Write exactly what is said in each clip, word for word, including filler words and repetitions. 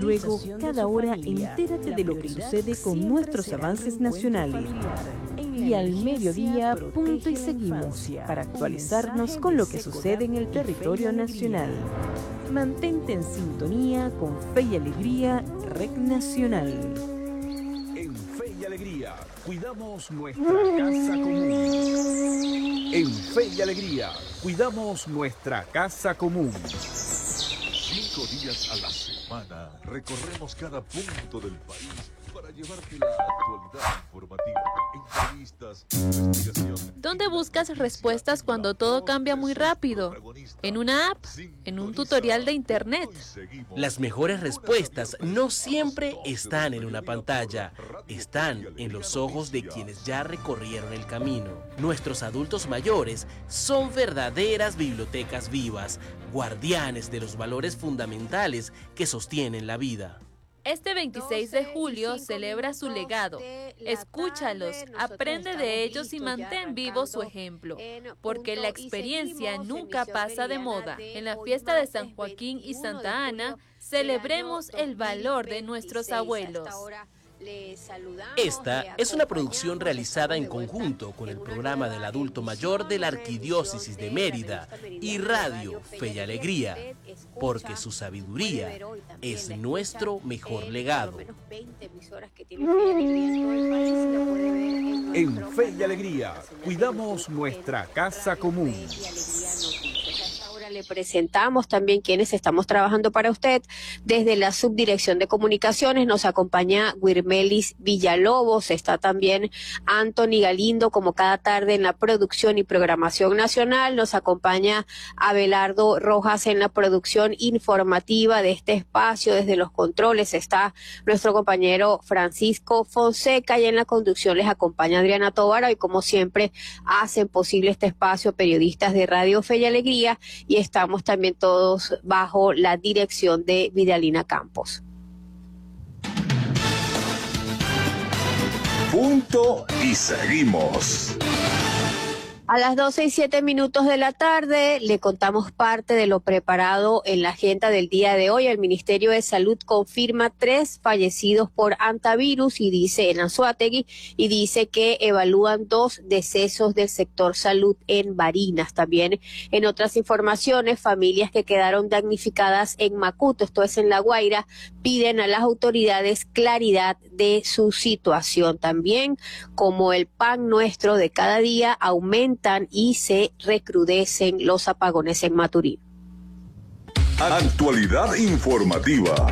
Luego, cada hora, entérate de lo que sucede con nuestros avances nacionales. Y al mediodía, punto y seguimos, para actualizarnos con lo que sucede en el territorio nacional. Mantente en sintonía con Fe y Alegría, Red Nacional. En Fe y Alegría, cuidamos nuestra casa común. En Fe y Alegría, cuidamos nuestra casa común. Cinco días a la semana recorremos cada punto del país para llevarte la actualidad informativa, entrevistas, investigación. ¿Dónde buscas respuestas cuando todo cambia muy rápido? ¿En una app? ¿En un tutorial de internet? Las mejores respuestas no siempre están en una pantalla, están en los ojos de quienes ya recorrieron el camino. Nuestros adultos mayores son verdaderas bibliotecas vivas, guardianes de los valores fundamentales que sostienen la vida. Este veintiséis de julio celebra su legado. Escúchalos, aprende de ellos y mantén vivo su ejemplo, porque la experiencia nunca pasa de moda. En la fiesta de San Joaquín y Santa Ana, celebremos el valor de nuestros abuelos. Esta es una producción realizada en conjunto con el programa del adulto mayor de la Arquidiócesis de Mérida y Radio Fe y Alegría, porque su sabiduría es nuestro mejor legado. En Fe y Alegría, cuidamos nuestra casa común. Le presentamos también quienes estamos trabajando para usted. Desde la Subdirección de Comunicaciones nos acompaña Wirmelis Villalobos, está también Anthony Galindo como cada tarde en la producción y programación nacional, nos acompaña Abelardo Rojas en la producción informativa de este espacio. Desde los controles está nuestro compañero Francisco Fonseca y en la conducción les acompaña Adriana Tobar, y como siempre hacen posible este espacio periodistas de Radio Fe y Alegría, y estamos también todos bajo la dirección de Vidalina Campos. Punto y seguimos. A las doce y siete minutos de la tarde le contamos parte de lo preparado en la agenda del día de hoy. El Ministerio de Salud confirma tres fallecidos por hantavirus y dice en Anzoátegui y dice que evalúan dos decesos del sector salud en Barinas. También en otras informaciones, familias que quedaron damnificadas en Macuto, esto es en La Guaira, piden a las autoridades claridad de su situación. También, como el pan nuestro de cada día, aumenta y se recrudecen los apagones en Maturín. Actualidad informativa.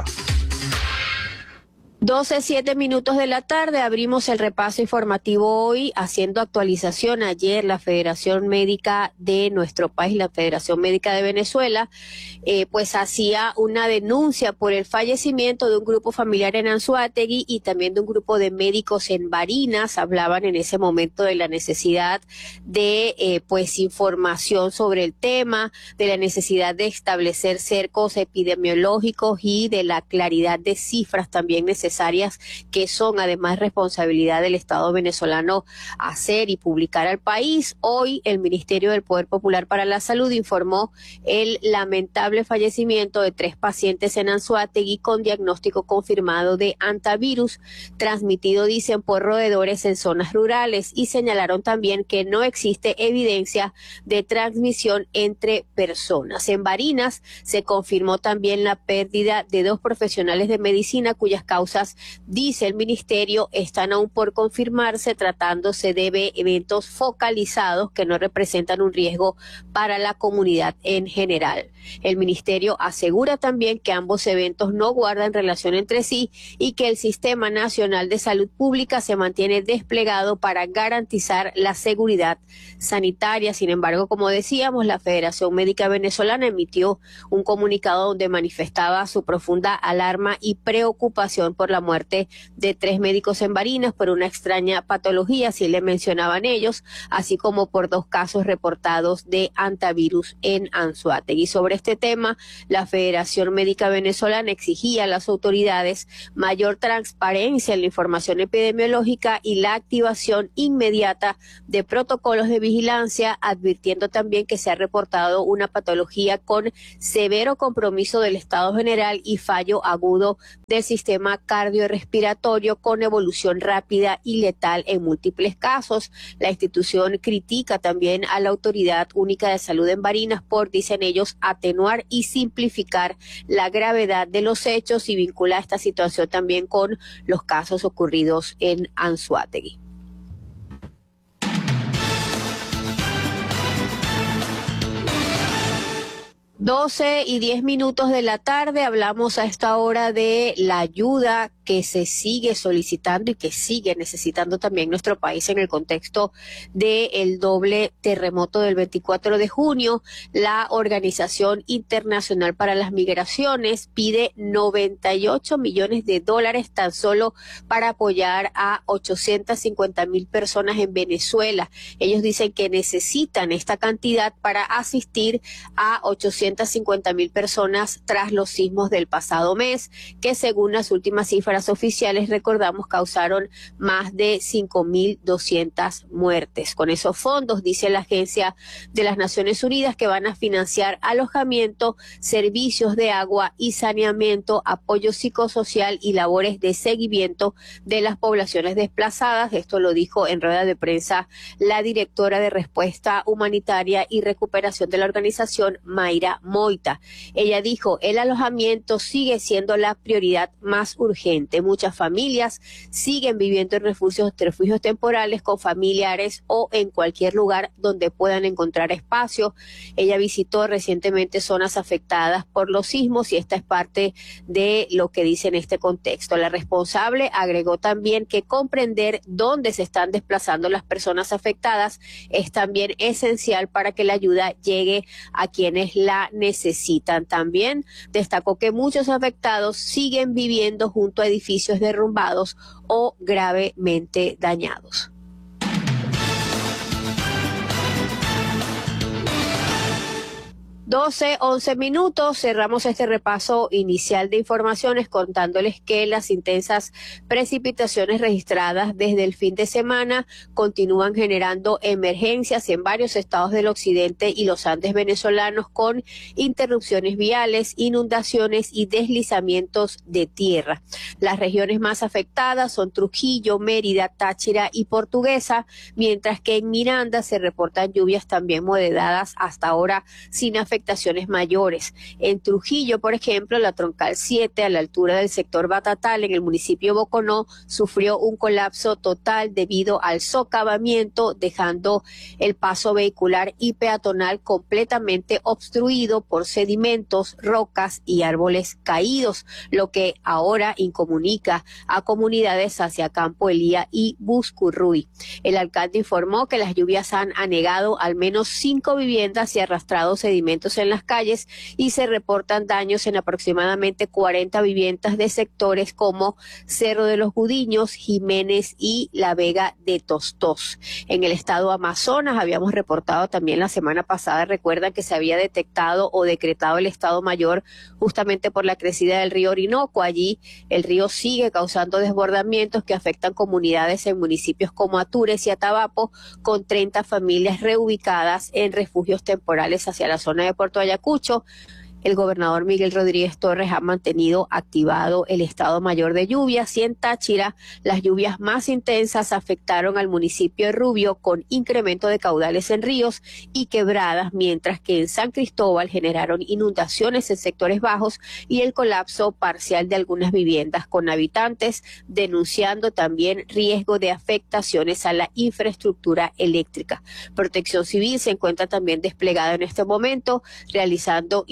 doce, siete minutos de la tarde, abrimos el repaso informativo hoy, haciendo actualización. Ayer la Federación Médica de nuestro país, la Federación Médica de Venezuela, eh, pues hacía una denuncia por el fallecimiento de un grupo familiar en Anzoátegui y también de un grupo de médicos en Barinas. Hablaban en ese momento de la necesidad de, eh, pues, información sobre el tema, de la necesidad de establecer cercos epidemiológicos y de la claridad de cifras también necesarias que son además responsabilidad del Estado venezolano hacer y publicar al país. Hoy el Ministerio del Poder Popular para la Salud informó el lamentable fallecimiento de tres pacientes en Anzoátegui con diagnóstico confirmado de hantavirus, transmitido, dicen, por roedores en zonas rurales, y señalaron también que no existe evidencia de transmisión entre personas. En Barinas se confirmó también la pérdida de dos profesionales de medicina cuyas causas, dice el ministerio, están aún por confirmarse, tratándose de eventos focalizados que no representan un riesgo para la comunidad en general. El ministerio asegura también que ambos eventos no guardan relación entre sí y que el Sistema Nacional de Salud Pública se mantiene desplegado para garantizar la seguridad sanitaria. Sin embargo, como decíamos, la Federación Médica Venezolana emitió un comunicado donde manifestaba su profunda alarma y preocupación por la la muerte de tres médicos en Barinas por una extraña patología, así le mencionaban ellos, así como por dos casos reportados de antivirus en Anzoátegui. Sobre este tema, la Federación Médica Venezolana exigía a las autoridades mayor transparencia en la información epidemiológica y la activación inmediata de protocolos de vigilancia, advirtiendo también que se ha reportado una patología con severo compromiso del estado general y fallo agudo del sistema cardiorrespiratorio con evolución rápida y letal en múltiples casos. La institución critica también a la Autoridad Única de Salud en Barinas por, dicen ellos, atenuar y simplificar la gravedad de los hechos y vincula esta situación también con los casos ocurridos en Anzoátegui. doce y diez minutos de la tarde, hablamos a esta hora de la ayuda que se sigue solicitando y que sigue necesitando también nuestro país en el contexto del doble terremoto del veinticuatro de junio. La Organización Internacional para las Migraciones pide noventa y ocho millones de dólares tan solo para apoyar a ochocientas cincuenta mil personas en Venezuela. Ellos dicen que necesitan esta cantidad para asistir a ochocientas cincuenta mil personas tras los sismos del pasado mes, que según las últimas cifras oficiales, recordamos, causaron más de cinco mil doscientas muertes. Con esos fondos, dice la Agencia de las Naciones Unidas, que van a financiar alojamiento, servicios de agua y saneamiento, apoyo psicosocial y labores de seguimiento de las poblaciones desplazadas. Esto lo dijo en rueda de prensa la directora de Respuesta Humanitaria y Recuperación de la organización, Mayra Moita. Ella dijo, el alojamiento sigue siendo la prioridad más urgente. Muchas familias siguen viviendo en refugios, refugios temporales con familiares o en cualquier lugar donde puedan encontrar espacio. Ella visitó recientemente zonas afectadas por los sismos y esta es parte de lo que dice en este contexto. La responsable agregó también que comprender dónde se están desplazando las personas afectadas es también esencial para que la ayuda llegue a quienes la necesitan. También destacó que muchos afectados siguen viviendo junto a edificios derrumbados o gravemente dañados. doce, once minutos, cerramos este repaso inicial de informaciones contándoles que las intensas precipitaciones registradas desde el fin de semana continúan generando emergencias en varios estados del occidente y los Andes venezolanos con interrupciones viales, inundaciones y deslizamientos de tierra. Las regiones más afectadas son Trujillo, Mérida, Táchira y Portuguesa, mientras que en Miranda se reportan lluvias también moderadas hasta ahora sin afectación afectaciones mayores. En Trujillo, por ejemplo, la troncal siete, a la altura del sector Batatal, en el municipio Boconó, sufrió un colapso total debido al socavamiento, dejando el paso vehicular y peatonal completamente obstruido por sedimentos, rocas y árboles caídos, lo que ahora incomunica a comunidades hacia Campo Elía y Buscurruy. El alcalde informó que las lluvias han anegado al menos cinco viviendas y arrastrado sedimentos en las calles y se reportan daños en aproximadamente cuarenta viviendas de sectores como Cerro de los Gudiños, Jiménez y La Vega de Tostós. En el estado Amazonas habíamos reportado también la semana pasada, recuerdan que se había detectado o decretado el estado mayor justamente por la crecida del río Orinoco. Allí el río sigue causando desbordamientos que afectan comunidades en municipios como Atures y Atabapo, con treinta familias reubicadas en refugios temporales hacia la zona de Puerto Ayacucho. El gobernador Miguel Rodríguez Torres ha mantenido activado el estado mayor de lluvias y en Táchira las lluvias más intensas afectaron al municipio de Rubio con incremento de caudales en ríos y quebradas, mientras que en San Cristóbal generaron inundaciones en sectores bajos y el colapso parcial de algunas viviendas, con habitantes denunciando también riesgo de afectaciones a la infraestructura eléctrica. Protección Civil se encuentra también desplegada en este momento realizando inspecciones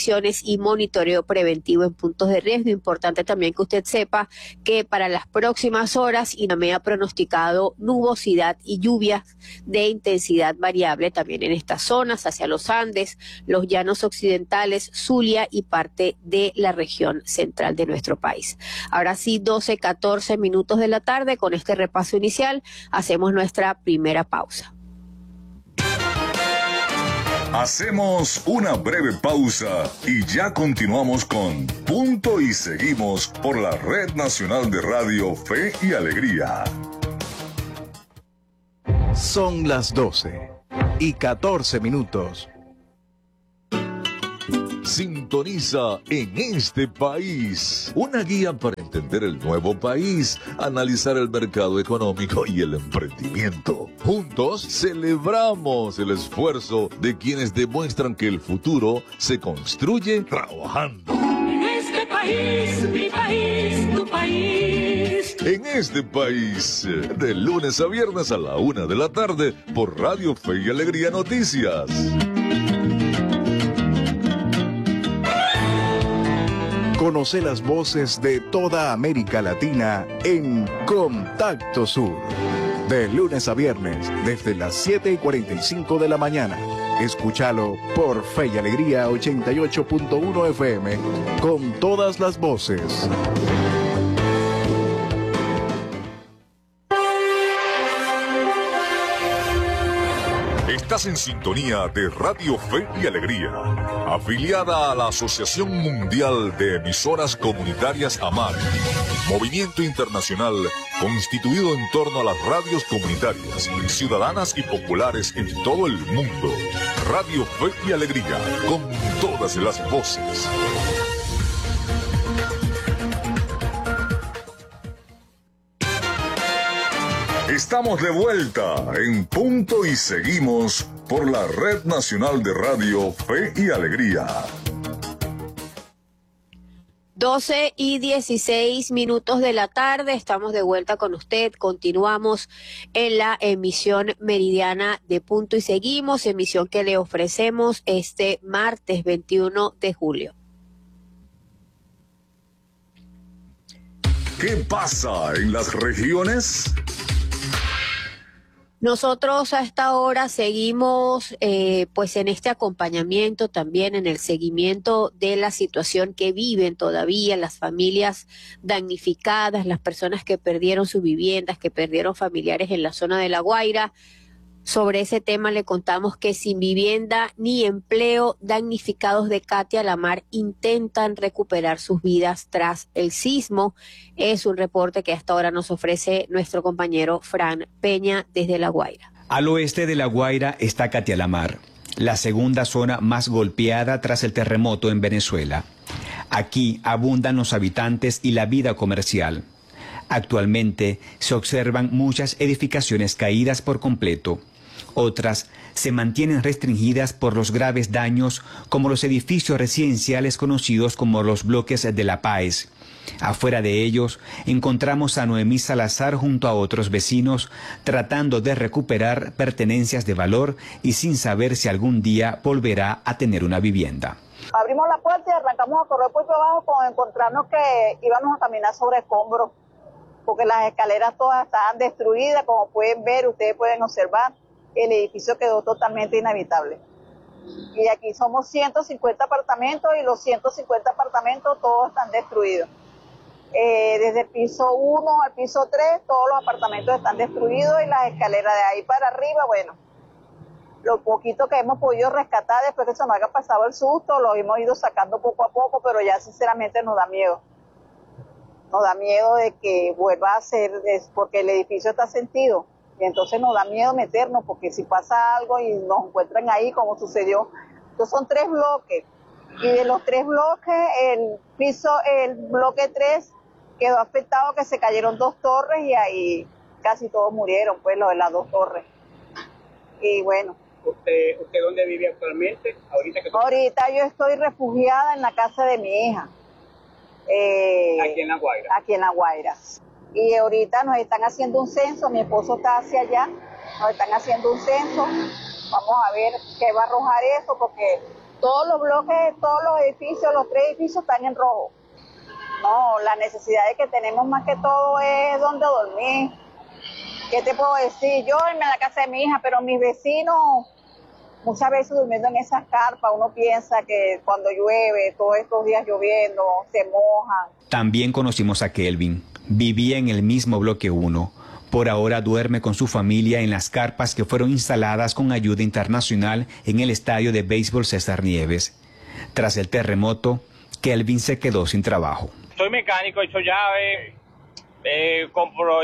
inspecciones y monitoreo preventivo en puntos de riesgo. Importante también que usted sepa que para las próximas horas INAME ha pronosticado nubosidad y lluvias de intensidad variable también en estas zonas, hacia los Andes, los llanos occidentales, Zulia y parte de la región central de nuestro país. Ahora sí, doce, catorce minutos de la tarde, con este repaso inicial, hacemos nuestra primera pausa. Hacemos una breve pausa y ya continuamos con Punto y Seguimos por la Red Nacional de Radio Fe y Alegría. Son las doce y catorce minutos. Sintoniza En Este País, una guía para entender el nuevo país, analizar el mercado económico y el emprendimiento. Juntos celebramos el esfuerzo de quienes demuestran que el futuro se construye trabajando. En este país, mi país, tu país. En Este País, de lunes a viernes a la una de la tarde por Radio Fe y Alegría Noticias. Conoce las voces de toda América Latina en Contacto Sur. De lunes a viernes, desde las siete y cuarenta y cinco de la mañana. Escúchalo por Fe y Alegría ochenta y ocho punto uno F M, con todas las voces. Estás en sintonía de Radio Fe y Alegría, afiliada a la Asociación Mundial de Emisoras Comunitarias AMAR, movimiento internacional constituido en torno a las radios comunitarias, ciudadanas y populares en todo el mundo. Radio Fe y Alegría, con todas las voces. Estamos de vuelta en Punto y Seguimos por la Red Nacional de Radio Fe y Alegría. doce y dieciséis minutos de la tarde, estamos de vuelta con usted, continuamos en la emisión meridiana de Punto y Seguimos, emisión que le ofrecemos este martes veintiuno de julio. ¿Qué pasa en las regiones? Nosotros a esta hora seguimos eh, pues en este acompañamiento también, en el seguimiento de la situación que viven todavía las familias damnificadas, las personas que perdieron sus viviendas, que perdieron familiares en la zona de La Guaira. Sobre ese tema le contamos que sin vivienda ni empleo, damnificados de Catia La Mar intentan recuperar sus vidas tras el sismo. Es un reporte que hasta ahora nos ofrece nuestro compañero Fran Peña desde La Guaira. Al oeste de La Guaira está Catia La Mar, la segunda zona más golpeada tras el terremoto en Venezuela. Aquí abundan los habitantes y la vida comercial. Actualmente se observan muchas edificaciones caídas por completo. Otras se mantienen restringidas por los graves daños, como los edificios residenciales conocidos como los bloques de La Páez. Afuera de ellos encontramos a Noemí Salazar junto a otros vecinos tratando de recuperar pertenencias de valor y sin saber si algún día volverá a tener una vivienda. Abrimos la puerta y arrancamos a correr por abajo con encontrarnos que íbamos a caminar sobre escombros, porque las escaleras todas estaban destruidas, como pueden ver, ustedes pueden observar. El edificio quedó totalmente inhabitable. Y aquí somos ciento cincuenta apartamentos y los ciento cincuenta apartamentos todos están destruidos. Eh, desde el piso uno al piso tres, todos los apartamentos están destruidos y las escaleras de ahí para arriba, bueno, lo poquito que hemos podido rescatar después que se nos haya pasado el susto, lo hemos ido sacando poco a poco, pero ya sinceramente nos da miedo. Nos da miedo de que vuelva a ser, porque el edificio está sentido. Y entonces nos da miedo meternos, porque si pasa algo y nos encuentran ahí, como sucedió. Entonces son tres bloques, y de los tres bloques, el piso, el bloque tres quedó afectado, que se cayeron dos torres, y ahí casi todos murieron, pues, los de las dos torres. Y bueno. ¿Usted, usted dónde vive actualmente? Ahorita, que Ahorita yo estoy refugiada en la casa de mi hija. Eh, aquí en La Guaira. Aquí en La Guaira. Y ahorita nos están haciendo un censo, mi esposo está hacia allá, nos están haciendo un censo, vamos a ver qué va a arrojar eso, porque Todos los bloques, todos los edificios, los tres edificios están en rojo. No, la necesidad que tenemos más que todo es donde dormir. ¿Qué te puedo decir? Yo en la casa de mi hija, pero mis vecinos muchas veces durmiendo en esas carpas, uno piensa que cuando llueve, todos estos días lloviendo, se mojan. También conocimos a Kelvin. Vivía en el mismo bloque uno. Por ahora duerme con su familia en las carpas que fueron instaladas con ayuda internacional en el estadio de béisbol César Nieves. Tras el terremoto, Kelvin se quedó sin trabajo. Soy mecánico, he hecho llaves, eh, compro